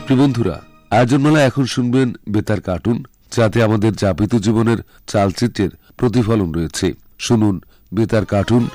প্রিয় বন্ধুরা, আয়োজনমালা এখন শুনবেন বেতার কার্টুন, যাতে আমাদের যাপিত জীবনের চালচিত্রের প্রতিফলন রয়েছে। শুনুন বেতার কার্টুন।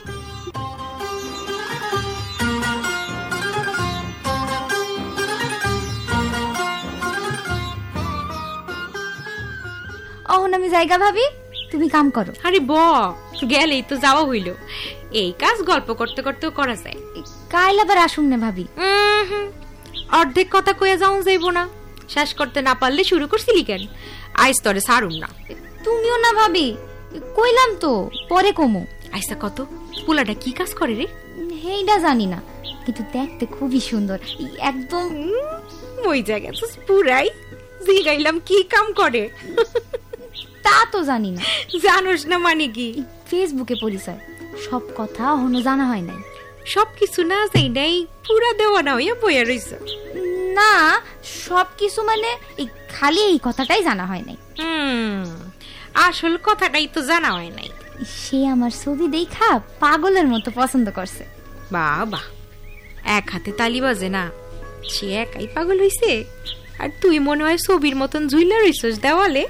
অহন আমি জায়গা ভাবি, তুমি কাম করো। আরে ব গেলেই তো যাওয়া হইল, এই কাজ গল্প করতে করতেও করা যায়। কাল আবার আসুন না ভাবি। অর্ধেক কথা কয়ে যাওয়া যাইব না, শেষ করতে না পারলে শুরু করছিলি কেন? আইস তরে সারুম না। তুমিও না ভাবি, কইলাম তো পরে কমো। আইসা কত পোলাটা কি কাজ করে রে? হেইডা জানি না, কিন্তু দেখতে খুবই সুন্দর, একদম ওই জায়গা তো পুরাই জিগাইলাম কি কাম করে। তা তো জানি না। জানোস না মানে কি? ফেসবুকে পরিচয়, সব কথা এখনো জানা হয় নাই। সবকিছু না যাই নাই পুরা দেওয়া না হইয়া বইয়া রইছ? না, সবকিছু মানে এই খালি এই কথাটাই জানা হয় নাই। আসল কথাটাই তো জানা হয় নাই। সে আমার ছবি দেখা পাগলের মতো পছন্দ করছে। বাবা, এক হাতে তালি বাজে না, সে একাই পাগল হইছে, আর তুই মনে হয় ছবির মতন ঝুইলা রইছস দেওয়ালে।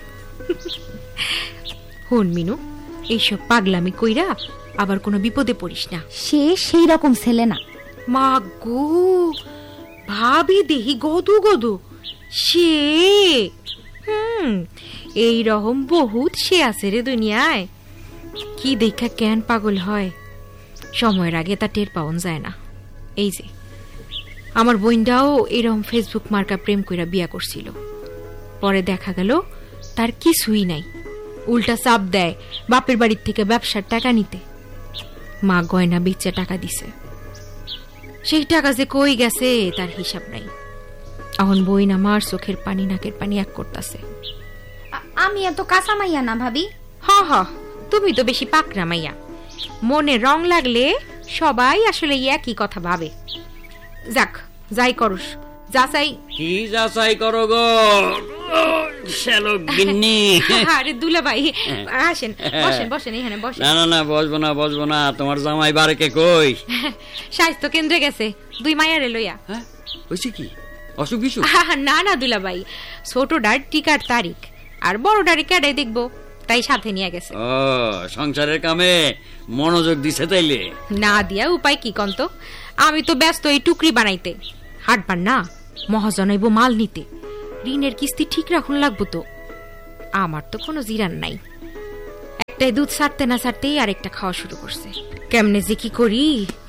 হন মিনু, এইসব পাগলামি কইরা আবার কোনো বিপদে পড়িস না। সে সেই রকম ছেলে না। মা গো, ভাবি দেহি গদু গদু সে। এই রকম বহুত সে আছে রে দুনিয়ায়। কি দেখা কেন পাগল হয়, সময়ের আগে তা টের পাওয়া যায় না। এই যে আমার বোনটাও এরকম ফেসবুক মার্কা প্রেম কইরা বিয়া করছিল, পরে দেখা গেল তার কিছুই নাই, উল্টা চাপ দেয় বাপের বাড়ির থেকে ব্যবসার টাকা নিতে। মা গয়না বেচে টাকা দিছে, সেই টাকা যে কই গেছে তার হিসাব নাই। এখন বইন আমার চোখের পানি নাকের পানি এক করতেছে। আমি এত কাঁচা মাইয়া না ভাবি। হ হ, তুমি তো বেশি পাকনা মাইয়া। মনে রং লাগলে সবাই আসলে একই কথা ভাবে। যাক, যাই করস যাচাই। কি যাচাই করো গো শ্যালক গিন্নি? আরে দুলা ভাই আসেন, বসেন বসেন, এখানে বসেন। না না না, বসবো না। তোমার জামাই বারেকে কই? স্বাস্থ্য কেন্দ্রে গেছে দুই মায়ারে লইয়া। হ্যাঁ, হইছে কি? অসুখ বিসুখ? না না দুলা ভাই, ছোটটার টিকার তারিখ আর বড়টারে কেডাই দেখবো, তাই সাথে নিয়ে গেছে। ও, সংসারের কামে মনোযোগ দিছে তাইলে? না দিয়া উপায় কি কন্ত? আমি তো ব্যস্ত এই টুকরি বানাইতে, হাটবার না মহাজন হইব মাল নিতে, ঋণের কিস্তি ঠিক রাখুন লাগবো তো। আমার তো কোনো জিরান নাই, একটাই দুধ ছাড়তে না ছাড়তেই আরেকটা খাওয়া শুরু করছে। কেমনে যে কি করি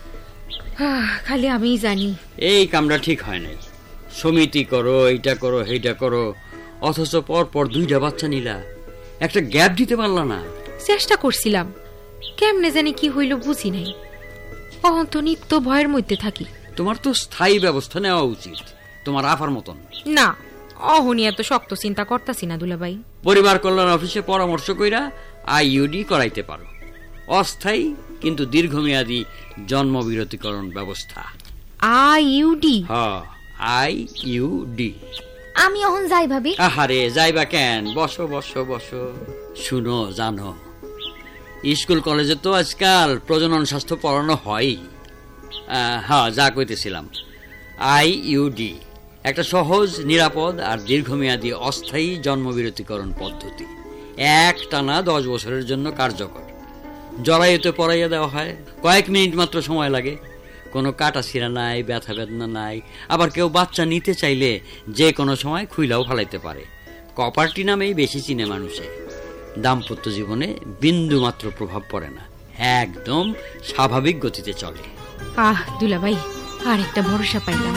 খালি আমিই জানি। এই কামটা ঠিক হয় নাই। সমিতি করো, এইটা করো, সেইটা করো, অথচ পর পর দুইটা বাচ্চা নিলা, একটা গ্যাপ দিতে পারলা না। চেষ্টা করছিলাম, কেমনে জানি কি হইল বুঝি নাই। অহন তো নিত্য ভয়ের মধ্যে থাকি। তোমার তো স্থায়ী ব্যবস্থা নেওয়া উচিত, তোমার আফার মতন। না, অহনি এত শক্ত চিন্তা করতাছি না দুলাভাই। পরিবার কল্যাণ অফিসে পরামর্শ কইরা আইইউডি করাইতে পারো, অস্থায়ী কিন্তু দীর্ঘমেয়াদী জন্মবিরতিকরণ ব্যবস্থা। আইইউডি? হ্যাঁ, আইইউডি। আমি এখন যাই ভাবি। আহারে যাইবা কেন? বসো বসো বসো। শুনো, জানো স্কুল কলেজে তো আজকাল প্রজনন স্বাস্থ্য পড়ানো হয়। হ্যাঁ, যা কইতেছিলাম, আইইউডি একটা সহজ, নিরাপদ আর দীর্ঘমেয়াদী অস্থায়ী জন্মবিরতিকরণ পদ্ধতি। একটানা 10 বছরের জন্য কার্যকর। জরায়ুতে পরাইয়া দেওয়া হয়, কয়েক মিনিট মাত্র সময় লাগে, কোনো কাটা ছিঁড়া নাই, ব্যথা বেদনা নাই। আবার কেউ বাচ্চা নিতে চাইলে যে কোনো সময় খুইলাও ফালাইতে পারে। কপারটি নামেই বেশি চিনে মানুষে। দাম্পত্য জীবনে বিন্দু মাত্র প্রভাব পড়ে না, একদম স্বাভাবিক গতিতে চলে। দুলাভাই, আর একটা ভরসা পাইলাম।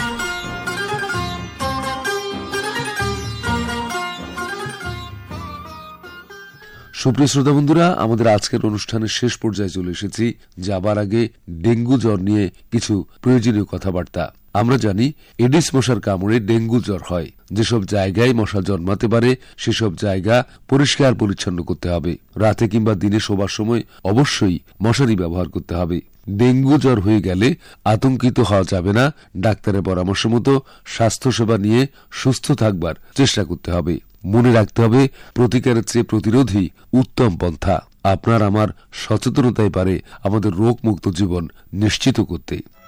সুপ্রিয় শ্রোতা বন্ধুরা, আমাদের আজকের অনুষ্ঠানের শেষ পর্যায়ে চলে এসেছি। যাবার আগে ডেঙ্গু জ্বর নিয়ে কিছু প্রয়োজনীয় কথাবার্তা। আমরা জানি এডিস মশার কামড়ে ডেঙ্গু জ্বর হয়। যেসব জায়গায় মশা জন্মাতে পারে সেসব জায়গা পরিষ্কার পরিচ্ছন্ন করতে হবে। রাতে কিংবা দিনে শোবার সময় অবশ্যই মশারি ব্যবহার করতে হবে। ডেঙ্গু জ্বর হয়ে গেলে আতঙ্কিত হওয়া যাবে না। ডাক্তারের পরামর্শ মতো স্বাস্থ্যসেবা নিয়ে সুস্থ থাকবার চেষ্টা করতে হবে। মনে রাখতে হবে, প্রতিকারের চেয়ে প্রতিরোধই উত্তম পন্থা। আপনার আমার সচেতনতাই পারে আমাদের রোগমুক্ত জীবন নিশ্চিত করতে।